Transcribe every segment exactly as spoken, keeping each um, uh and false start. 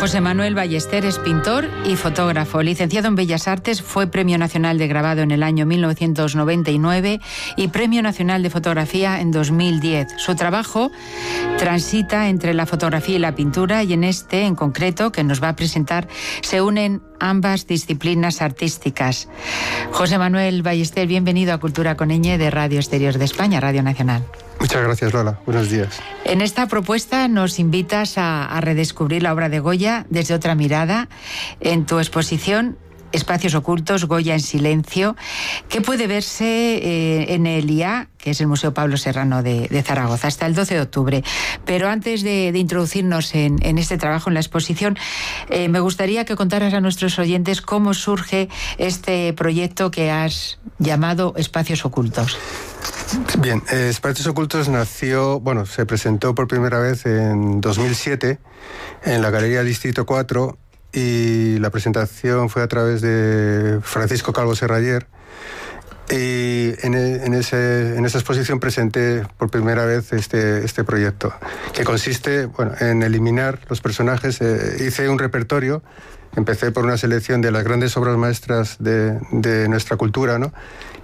José Manuel Ballester es pintor y fotógrafo. Licenciado en Bellas Artes, fue Premio Nacional de Grabado en el año mil novecientos noventa y nueve y Premio Nacional de Fotografía en dos mil diez. Su trabajo transita entre la fotografía y la pintura, y en este en concreto que nos va a presentar se unen ambas disciplinas artísticas. José Manuel Ballester, bienvenido a Cultura con ñ de Radio Exterior de España, Radio Nacional. Muchas gracias, Lola. Buenos días. En esta propuesta nos invitas a, a redescubrir la obra de Goya desde otra mirada en tu exposición Espacios Ocultos, Goya en Silencio, que puede verse eh, en el I A, que es el Museo Pablo Serrano de, de Zaragoza, hasta el doce de octubre. Pero antes de, de introducirnos en, en este trabajo, en la exposición, eh, me gustaría que contaras a nuestros oyentes cómo surge este proyecto que has llamado Espacios Ocultos. Bien, eh, Espacios Ocultos nació, bueno, se presentó por primera vez en dos mil siete en la Galería Distrito cuatro, y la presentación fue a través de Francisco Calvo Serrayer, y en, en, ese, en esa exposición presenté por primera vez este, este proyecto, que consiste, bueno, en eliminar los personajes. Eh, hice un repertorio, empecé por una selección de las grandes obras maestras de, de nuestra cultura, ¿no?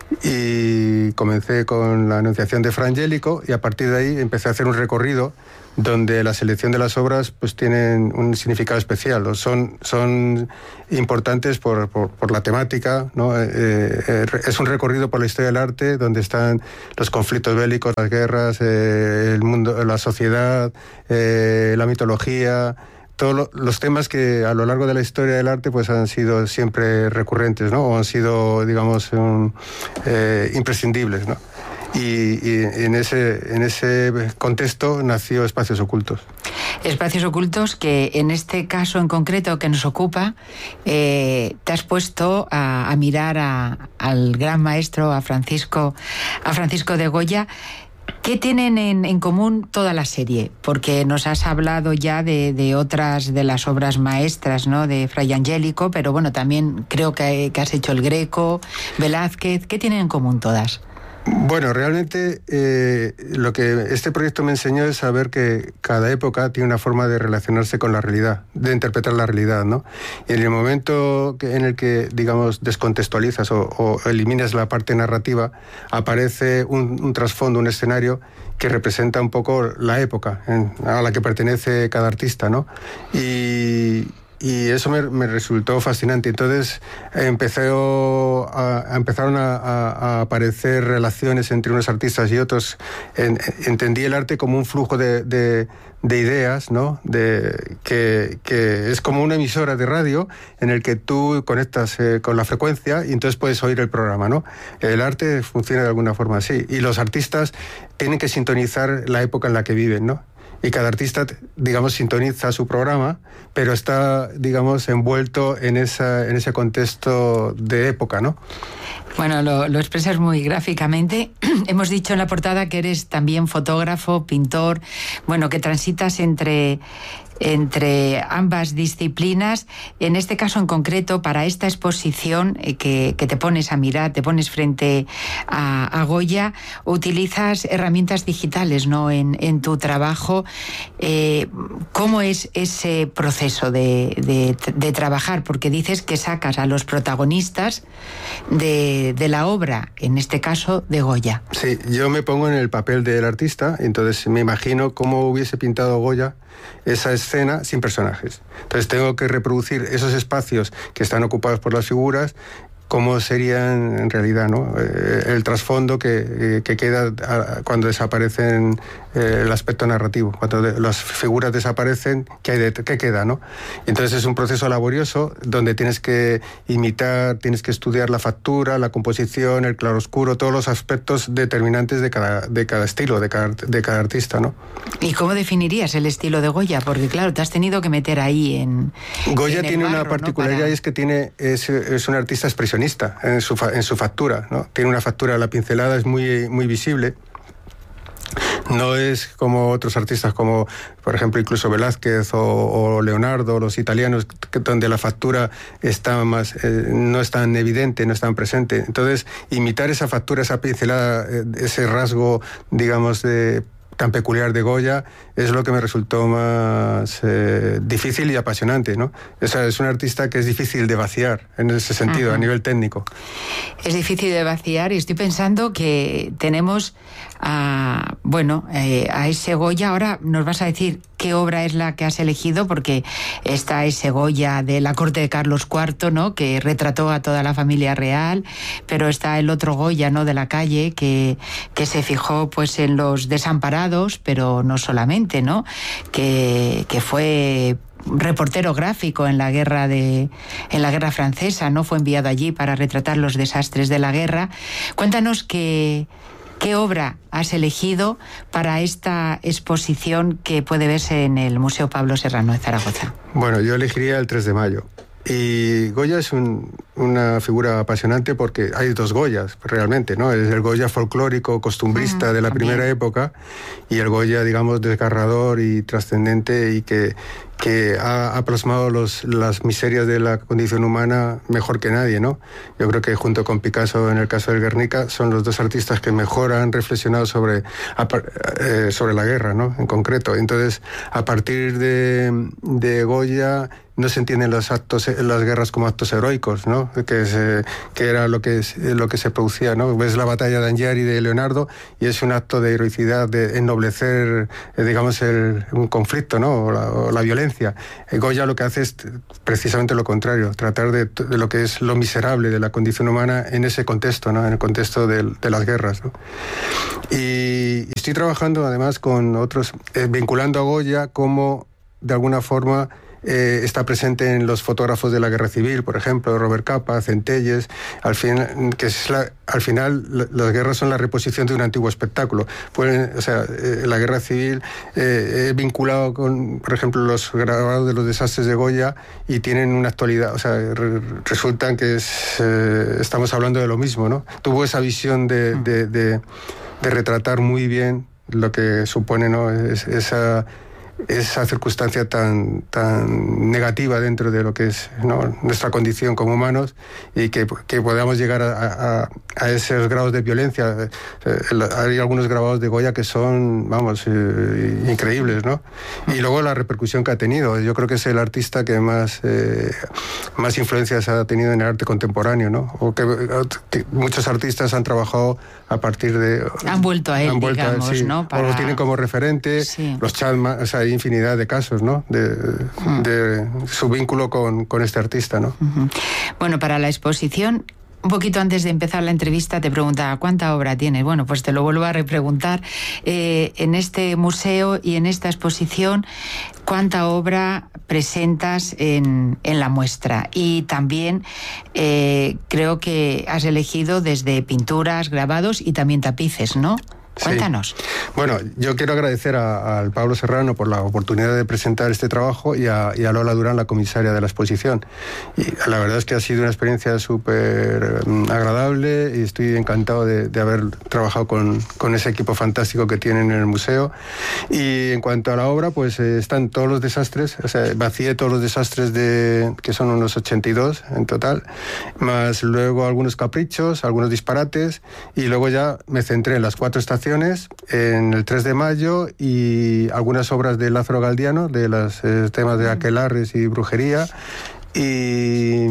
Y comencé con la Anunciación de Fra Angelico, y a partir de ahí empecé a hacer un recorrido donde la selección de las obras pues tienen un significado especial, o son, son importantes por, por, por la temática, ¿no? Eh, eh, es un recorrido por la historia del arte donde están los conflictos bélicos, las guerras, eh, el mundo, la sociedad, eh, la mitología, todos los temas que a lo largo de la historia del arte pues han sido siempre recurrentes, ¿no? O han sido, digamos, um, eh, imprescindibles, ¿no? Y, y en ese en ese contexto nació Espacios Ocultos. Espacios Ocultos, que en este caso en concreto que nos ocupa, eh, te has puesto a, a mirar a, al gran maestro, a Francisco, a Francisco de Goya. ¿Qué tienen en, en común toda la serie? Porque nos has hablado ya de, de otras de las obras maestras, ¿no? De Fray Angelico, pero bueno, también creo que, que has hecho El Greco, Velázquez. ¿Qué tienen en común todas? Bueno, realmente eh, lo que este proyecto me enseñó es saber que cada época tiene una forma de relacionarse con la realidad, de interpretar la realidad, ¿no? Y en el momento que, en el que, digamos, descontextualizas o, o eliminas la parte narrativa, aparece un, un trasfondo, un escenario que representa un poco la época en, a la que pertenece cada artista, ¿no? Y... Y eso me, me resultó fascinante. Entonces empecé a, a, empezaron a, a, a aparecer relaciones entre unos artistas y otros. En, entendí el arte como un flujo de, de, de ideas, ¿no? De, que, que es como una emisora de radio en el que tú conectas eh, con la frecuencia y entonces puedes oír el programa, ¿no? El arte funciona de alguna forma así. Y los artistas tienen que sintonizar la época en la que viven, ¿no? Y cada artista, digamos, sintoniza su programa, pero está, digamos, envuelto en, esa, en ese contexto de época, ¿no? Bueno, lo, lo expresas muy gráficamente. Hemos dicho en la portada que eres también fotógrafo, pintor, bueno, que transitas entre... entre ambas disciplinas. En este caso en concreto, para esta exposición eh, que, que te pones a mirar, te pones frente a, a Goya, utilizas herramientas digitales, ¿no? En, en tu trabajo. Eh, ¿Cómo es ese proceso de, de, de trabajar? Porque dices que sacas a los protagonistas de, de la obra, en este caso de Goya. Sí, yo me pongo en el papel del artista, entonces me imagino cómo hubiese pintado Goya esa escena sin personajes. Entonces tengo que reproducir esos espacios que están ocupados por las figuras, cómo serían en realidad, ¿no? Eh, el trasfondo que, que queda cuando desaparecen eh, el aspecto narrativo, cuando de, las figuras desaparecen, ¿qué, hay de, qué queda, ¿no? Entonces es un proceso laborioso donde tienes que imitar, tienes que estudiar la factura, la composición, el claroscuro, todos los aspectos determinantes de cada, de cada estilo, de cada, de cada artista, ¿no? ¿Y cómo definirías el estilo de Goya? Porque claro, te has tenido que meter ahí en... Goya en tiene barro, una particularidad, ¿no? Para... y es que tiene, es, es un artista expresionista en su, en su factura, ¿no? Tiene una factura, la pincelada es muy, muy visible. No es como otros artistas como, por ejemplo, incluso Velázquez o, o Leonardo, los italianos, que, donde la factura está más, eh, no es tan evidente, no es tan presente. Entonces, imitar esa factura, esa pincelada, eh, ese rasgo, digamos, de tan peculiar de Goya es lo que me resultó más eh, difícil y apasionante, ¿no? O sea, es un artista que es difícil de vaciar en ese sentido, uh-huh. a nivel técnico. Es difícil de vaciar y estoy pensando que tenemos a, bueno, eh, a ese Goya. Ahora nos vas a decir qué obra es la que has elegido, porque está ese Goya de la corte de Carlos cuarto, ¿no?, que retrató a toda la familia real, pero está el otro Goya, ¿no?, de la calle, que, que se fijó pues en los desamparados, pero no solamente, ¿no?, que, que fue reportero gráfico en la guerra de en la guerra francesa, ¿no? Fue enviado allí para retratar los desastres de la guerra. Cuéntanos qué qué obra has elegido para esta exposición que puede verse en el Museo Pablo Serrano de Zaragoza. Bueno, yo elegiría el tres de mayo. Y Goya es un, una figura apasionante porque hay dos Goyas, realmente, ¿no? Es el Goya folclórico, costumbrista uh-huh, de la también. primera época, y el Goya, digamos, desgarrador y trascendente, y que, que ha, ha plasmado los, las miserias de la condición humana mejor que nadie, ¿no? Yo creo que junto con Picasso, en el caso del Guernica, son los dos artistas que mejor han reflexionado sobre, eh, sobre la guerra, ¿no?, en concreto. Entonces, a partir de, de Goya no se entienden los actos, las guerras como actos heroicos, ¿no?, que, se, que era lo que, lo que se producía, ¿no? Ves la batalla de Anghiari de Leonardo y es un acto de heroicidad, de ennoblecer, eh, digamos, el, un conflicto, ¿no?, o la, o la violencia. Goya lo que hace es precisamente lo contrario, tratar de, de lo que es lo miserable de la condición humana en ese contexto, ¿no?, en el contexto de, de las guerras, ¿no? Y, y estoy trabajando además con otros, eh, vinculando a Goya como, de alguna forma, Eh, está presente en los fotógrafos de la Guerra Civil, por ejemplo, Robert Capa, Centelles, al, fin, que es la, al final la, las guerras son la reposición de un antiguo espectáculo. Pueden, o sea, eh, la Guerra Civil eh, vinculado con, por ejemplo, los grabados de los desastres de Goya y tienen una actualidad, o sea, re, resultan que es, eh, estamos hablando de lo mismo, ¿no? Tuvo esa visión de, de, de, de retratar muy bien lo que supone, ¿no?, es, esa esa circunstancia tan, tan negativa dentro de lo que es, ¿no?, nuestra condición como humanos, y que, que podamos llegar a, a, a esos grados de violencia. Hay algunos grabados de Goya que son, vamos, eh, increíbles, ¿no? Y luego la repercusión que ha tenido. Yo creo que es el artista que más, eh, más influencias ha tenido en el arte contemporáneo, ¿no? O que, que muchos artistas han trabajado a partir de... Han vuelto a él, han vuelto digamos, a él, sí, ¿no? Para... O lo tienen como referente, sí. Los Chapman, o sea, hay infinidad de casos, ¿no?, de, uh-huh. de su vínculo con, con este artista, ¿no? Uh-huh. Bueno, para la exposición, un poquito antes de empezar la entrevista te preguntaba ¿cuánta obra tienes? Bueno, pues te lo vuelvo a repreguntar. Eh, en este museo y en esta exposición, ¿cuánta obra presentas en, en la muestra? Y también eh, creo que has elegido desde pinturas, grabados y también tapices, ¿no? Cuéntanos. Sí. Bueno, yo quiero agradecer al Pablo Serrano por la oportunidad de presentar este trabajo y a, y a Lola Durán, la comisaria de la exposición. Y la verdad es que ha sido una experiencia súper agradable y estoy encantado de, de haber trabajado con, con ese equipo fantástico que tienen en el museo. Y en cuanto a la obra, pues eh, están todos los desastres, o sea, vacié todos los desastres de, que son unos ochenta y dos en total, más luego algunos caprichos, algunos disparates, y luego ya me centré en las cuatro estaciones, en el tres de mayo y algunas obras de Lázaro Galdiano, de los eh, temas de aquelarres y brujería, y,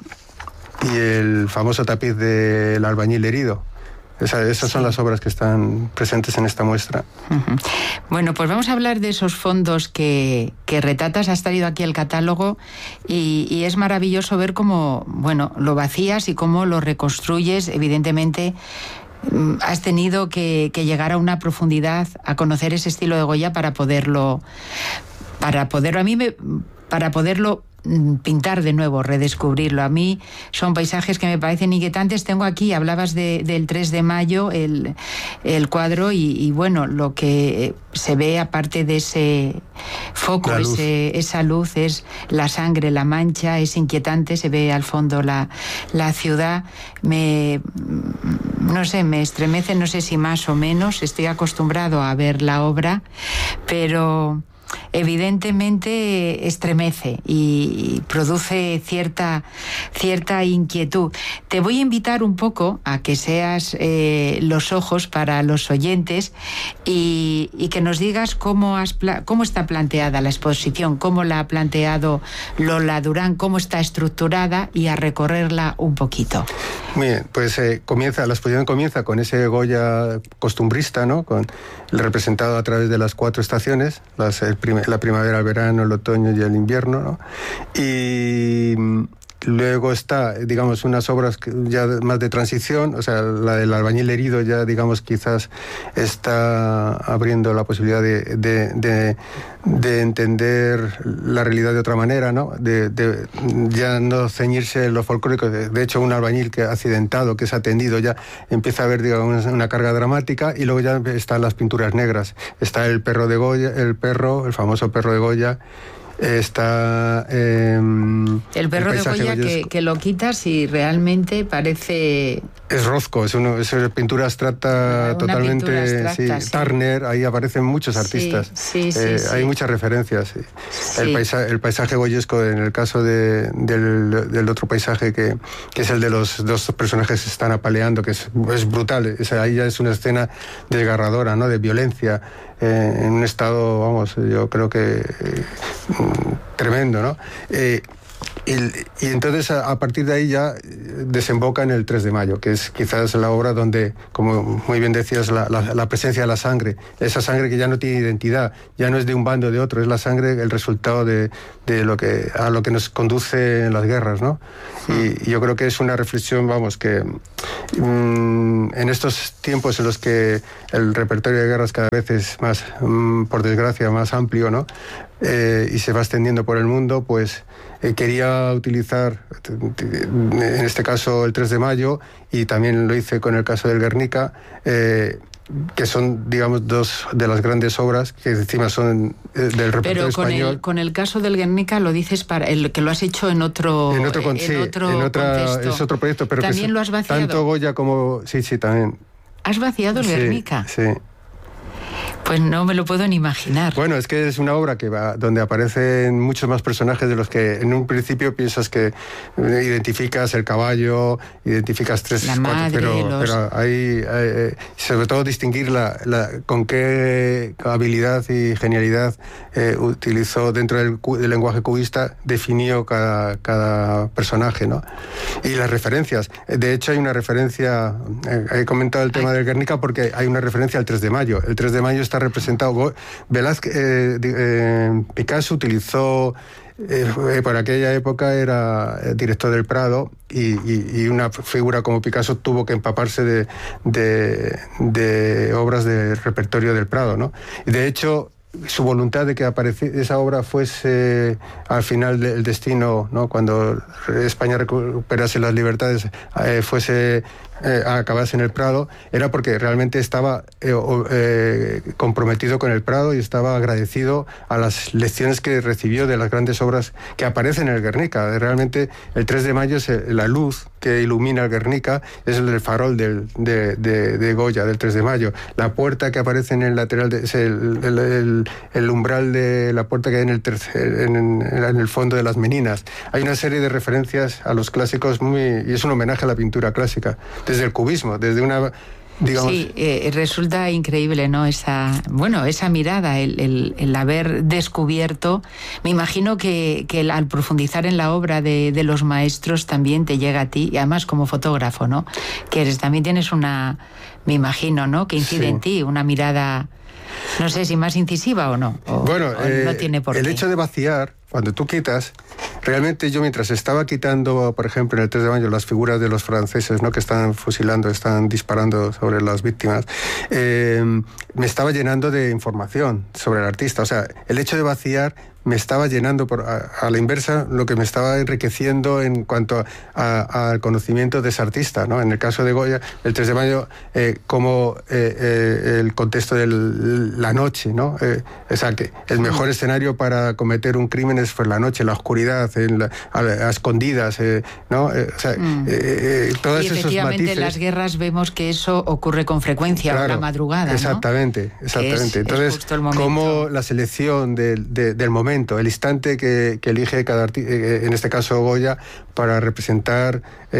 y el famoso tapiz del albañil herido. Esa, esas son las obras que están presentes en esta muestra. Uh-huh. Bueno, pues vamos a hablar de esos fondos que, que retratas. Has traído aquí el catálogo y, y es maravilloso ver cómo, bueno, lo vacías y cómo lo reconstruyes. Evidentemente has tenido que, que llegar a una profundidad, a conocer ese estilo de Goya para poderlo, para poderlo, a mí me, para poderlo pintar de nuevo, redescubrirlo. A mí son paisajes que me parecen inquietantes. Tengo aquí, hablabas de, del tres de mayo, el, el cuadro, y, y bueno, lo que se ve aparte de ese foco, ese, esa luz, es la sangre, la mancha, es inquietante, se ve al fondo la, la ciudad. Me, no sé, me estremece, no sé si más o menos, estoy acostumbrado a ver la obra, pero evidentemente estremece y, y produce cierta, cierta inquietud. Te voy a invitar un poco a que seas eh, los ojos para los oyentes y, y que nos digas cómo, has, cómo está planteada la exposición, cómo la ha planteado Lola Durán, cómo está estructurada y a recorrerla un poquito. Muy bien, pues eh, comienza, la exposición comienza con ese Goya costumbrista, ¿no? Con el representado a través de las cuatro estaciones, las, el prim la primavera, el verano, el otoño y el invierno, ¿no? Y luego está, digamos, unas obras ya más de transición, o sea, la del albañil herido ya, digamos, quizás está abriendo la posibilidad de, de, de, de entender la realidad de otra manera, ¿no? De, de ya no ceñirse en lo folclórico. De, de hecho, un albañil que ha accidentado, que es atendido, ya empieza a ver, digamos, una carga dramática, y luego ya están las pinturas negras. Está el perro de Goya, el perro, el famoso perro de Goya. Está eh, el perro el de Goya que, que lo quitas y realmente parece... Es Rothko, es, uno, es una pintura abstracta una totalmente... Pintura abstracta, sí. Sí. Turner, ahí aparecen muchos artistas. Sí, sí, eh, sí, hay sí. muchas referencias. Sí. Sí. El, paisa, el paisaje goyesco, en el caso de, del, del otro paisaje, que, que es el de los dos personajes que se están apaleando, que es, es brutal. Es, ahí ya es una escena desgarradora, ¿no? De violencia. Eh, en un estado, vamos, yo creo que eh, tremendo, ¿no? Eh, y, y entonces a, a partir de ahí ya desemboca en el tres de mayo, que es quizás la obra donde, como muy bien decías, la, la, la presencia de la sangre, esa sangre que ya no tiene identidad, ya no es de un bando o de otro, es la sangre el resultado de, de lo que a lo que nos conduce en las guerras, ¿no? Y, y yo creo que es una reflexión, vamos, que mmm, en estos tiempos en los que el repertorio de guerras cada vez es más, mmm, por desgracia, más amplio, ¿no? Eh, y se va extendiendo por el mundo, pues eh, quería utilizar, en este caso, el tres de mayo, y también lo hice con el caso del Guernica, eh, que son, digamos, dos de las grandes obras que encima son del repertorio español. Pero con el, con el caso del Guernica lo dices para el que lo has hecho en otro en otro, con, en sí, otro en otra, contexto. Es otro proyecto, pero también que lo has vaciado. Tanto Goya como sí, sí, también. ¿Has vaciado el sí, Guernica? Sí. Pues no me lo puedo ni imaginar. Bueno, es que es una obra que va, donde aparecen muchos más personajes de los que en un principio piensas que identificas el caballo, identificas tres, la cuatro, madre, pero, los... pero hay, hay, sobre todo distinguir la, la, con qué habilidad y genialidad eh, utilizó dentro del, del lenguaje cubista, definió cada, cada personaje, ¿no? Y las referencias. De hecho, hay una referencia, eh, he comentado el tema ay. del Guernica porque hay una referencia al tres de mayo. El tres de mayo está representado. Velázquez, eh, eh, Picasso utilizó, eh, por aquella época era director del Prado, y, y, y una figura como Picasso tuvo que empaparse de, de, de obras del repertorio del Prado, ¿no? Y de hecho, su voluntad de que apareciese esa obra fuese al final del destino, ¿no? Cuando España recuperase las libertades, eh, fuese eh, acabase en el Prado, era porque realmente estaba eh, eh, comprometido con el Prado y estaba agradecido a las lecciones que recibió de las grandes obras que aparecen en el Guernica. Realmente el tres de mayo es la luz que ilumina el Guernica, es el del farol del, de, de, de Goya, del tres de mayo. La puerta que aparece en el lateral, de, es el, el, el, el umbral de la puerta que hay en el, tercer, en, en, en el fondo de las Meninas. Hay una serie de referencias a los clásicos muy, y es un homenaje a la pintura clásica, desde el cubismo, desde una... Digamos. Sí, eh, resulta increíble, ¿no? Esa, bueno, esa mirada, el, el, el haber descubierto. Me imagino que, que el, al profundizar en la obra de, de los maestros también te llega a ti, y además como fotógrafo, ¿no? Que eres, también tienes una, me imagino, ¿no? Que incide sí. en ti, una mirada, no sé si más incisiva o no. O, bueno, o eh, no tiene por el qué. hecho de vaciar, cuando tú quitas, realmente yo mientras estaba quitando, por ejemplo, en el tres de mayo, las figuras de los franceses, ¿no? Que están fusilando, están disparando sobre las víctimas, eh, me estaba llenando de información sobre el artista. O sea, el hecho de vaciar me estaba llenando, por, a, a la inversa, lo que me estaba enriqueciendo en cuanto al conocimiento de ese artista, ¿no? En el caso de Goya, el tres de mayo, eh, como eh, eh, el contexto de la noche, ¿no? Eh, o sea, que el mejor escenario para cometer un crimen es pues, la noche, la oscuridad, en la, a, a escondidas, eh, ¿no? Eh, o sea, mm. eh, eh, todos y esos efectivamente matices. En las guerras vemos que eso ocurre con frecuencia, claro, a la madrugada, exactamente, ¿no? exactamente. Es, Entonces, es como la selección de, de, del momento, el instante que, que elige cada artista, en este caso Goya, para representar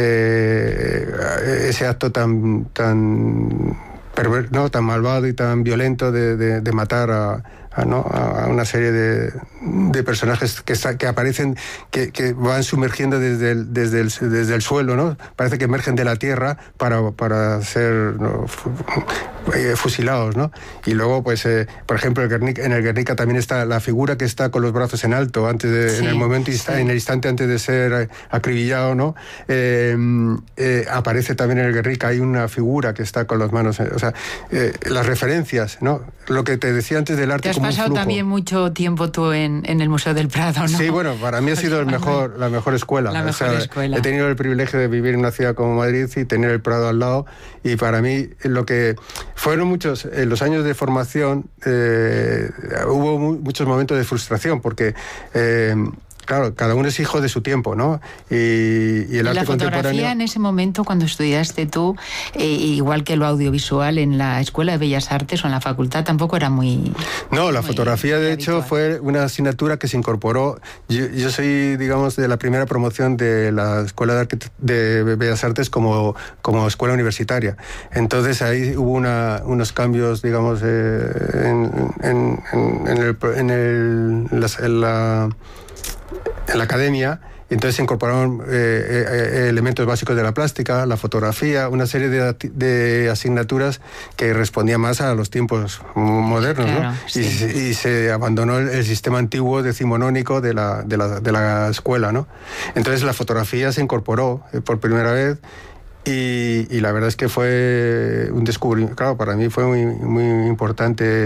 eh, ese acto tan tan perver, no, tan malvado y tan violento de, de, de matar a, a, ¿no? a una serie de, de personajes que, que aparecen, que, que van sumergiendo desde el, desde, el, desde el suelo, ¿no? Parece que emergen de la tierra para, para ser, ¿no? fusilados, ¿no? Y luego, pues, eh, por ejemplo, el Guernica, en el Guernica también está la figura que está con los brazos en alto, antes de, sí, en el momento, sí. en el instante antes de ser acribillado, ¿no? Eh, eh, aparece también en el Guernica, hay una figura que está con las manos, o sea, eh, las referencias, ¿no? Lo que te decía antes del arte. Te has como pasado un flujo. También mucho tiempo tú en, en el Museo del Prado, ¿no? Sí, bueno, para mí ha sido el mejor, la mejor escuela. La mejor o sea, escuela. He tenido el privilegio de vivir en una ciudad como Madrid y tener el Prado al lado, y para mí lo que fueron muchos, en los años de formación, eh, hubo mu muchos momentos de frustración, porque eh, claro, cada uno es hijo de su tiempo, ¿no? Y, y el arte la contemporáneo... fotografía en ese momento, cuando estudiaste tú, eh, igual que lo audiovisual en la Escuela de Bellas Artes o en la facultad, tampoco era muy... No, la muy, fotografía, de muy hecho, habitual. fue una asignatura que se incorporó. Yo, yo soy, digamos, de la primera promoción de la Escuela de, Arquit de Bellas Artes como, como escuela universitaria. Entonces, ahí hubo una, unos cambios, digamos, eh, en, en, en, en, el, en, el, en la... En la en la academia, y entonces se incorporaron eh, eh, elementos básicos de la plástica, la fotografía, una serie de, de asignaturas que respondían más a los tiempos modernos, claro, ¿no? Sí. Y, y se abandonó el, el sistema antiguo decimonónico de la, de, la, de la escuela, ¿no? Entonces la fotografía se incorporó eh, por primera vez. Y, y la verdad es que fue un descubrimiento, claro, para mí fue muy, muy importante